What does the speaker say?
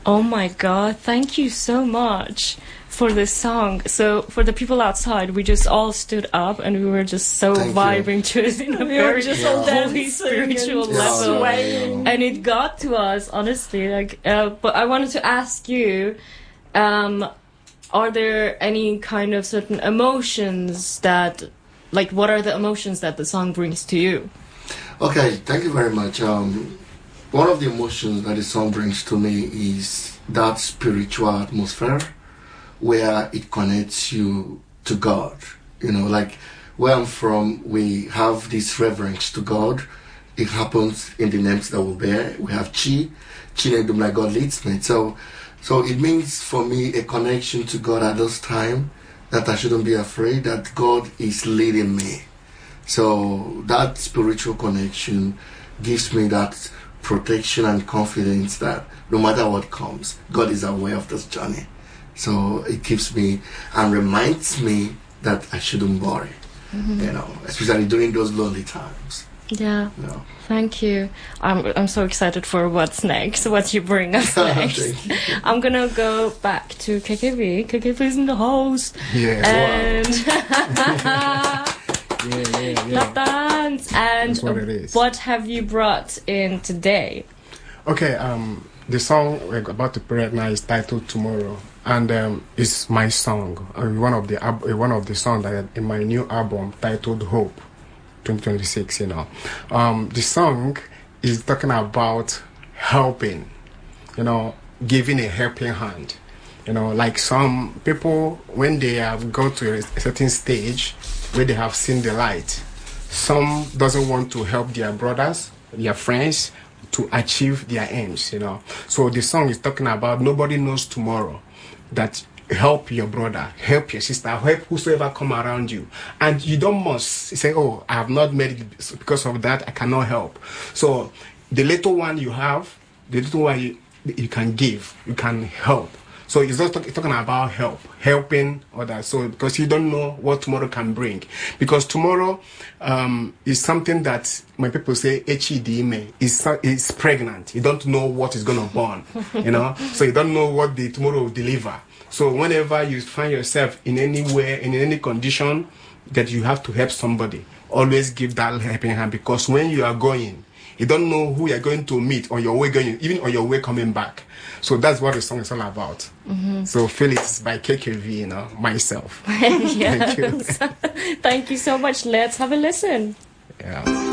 Oh my God, thank you so much for this song. So for the people outside, we just all stood up and we were just so vibing to it in a very holy spiritual level. And it got to us, honestly. But I wanted to ask you, are there any kind of certain emotions that, like, what are the emotions that the song brings to you? Okay, thank you very much. One of the emotions that the song brings to me is that spiritual atmosphere where it connects you to God. You know, like where I'm from, we have this reverence to God. It happens in the names that we bear. We have Chi Nedum, like God leads me. So it means for me a connection to God at this time, that I shouldn't be afraid, that God is leading me. So that spiritual connection gives me that protection and confidence that no matter what comes, God is aware of this journey. So it keeps me and reminds me that I shouldn't worry, you know, especially during those lonely times. Yeah. You know. Thank you. I'm so excited for what's next, what you bring us next. I'm gonna go back to KKV. KKV's in the house. Yeah. And Yeah. dance. And what have you brought in today? Okay, the song we're about to play right now is titled Tomorrow, and it's my song. One of the songs that in my new album titled Hope 2026. You know, the song is talking about helping. You know, giving a helping hand. You know, like some people when they have gone to a certain stage where they have seen the light, some doesn't want to help their brothers, their friends to achieve their aims, you know. So the song is talking about nobody knows tomorrow, that help your brother, help your sister, help whosoever come around you. And you don't must say, oh, I have not made it because of that, I cannot help. So the little one you have, the little one you can give, you can help. So it's not talking about helping others. So because you don't know what tomorrow can bring, because tomorrow is something that when people say HEDM is pregnant. You don't know what is gonna born, you know. So you don't know what the tomorrow will deliver. So whenever you find yourself in anywhere, in any condition that you have to help somebody, always give that helping hand, because when you are going, you don't know who you're going to meet on your way going, even on your way coming back. So that's what the song is all about. So Feel It is by KKV, you know, myself. Yes. Thank you so much. Let's have a listen. Yeah.